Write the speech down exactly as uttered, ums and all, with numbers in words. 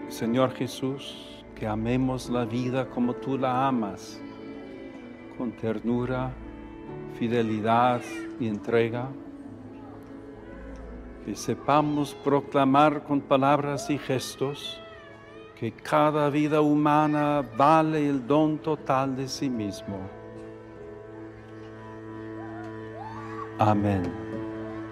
Señor Jesús, que amemos la vida como tú la amas, con ternura, fidelidad y entrega. Que sepamos proclamar con palabras y gestos que cada vida humana vale el don total de sí mismo. Amén.